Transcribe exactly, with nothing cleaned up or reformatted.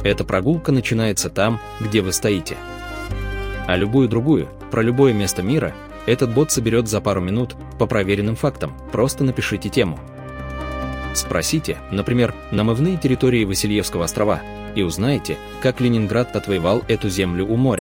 Эта прогулка начинается там, где вы стоите. А любую другую, про любое место мира, этот бот соберет за пару минут по проверенным фактам. Просто напишите тему. Спросите, например, намывные территории Васильевского острова, и узнаете, как Ленинград отвоевал эту землю у моря.